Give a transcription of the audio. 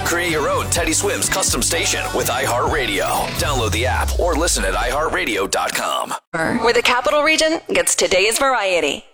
Create your own Teddy Swims custom station with iHeartRadio. Download the app or listen at iHeartRadio.com. Where the Capital Region gets today's variety.